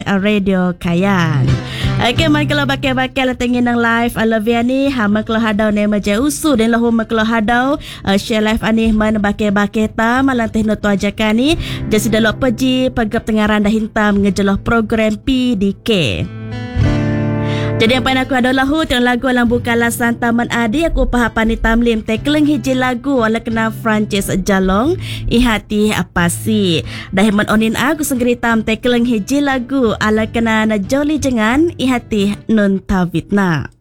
Radio Kayan. Okay, man kalau bakal-bakal tengin nang live Alavia ni, man kalau hadau ne maja usu dan lahu man kalau hadau share live ani man bakal-bakal ta malang teh noto ajakan ni jadi dalok pergi pagap tengah randah hintam ngejeloh program PDK. Jadi yang paling aku ada lahu tengok lagu alang bukalasan Taman Adi aku pahapan ni tamlim tekeleng hiji lagu ala kena Francis Jalong ihati apasi. Dahiman onin aku senggeritam tekeleng hiji lagu ala kena na Jolly Jengan ihati Nun Tavitna.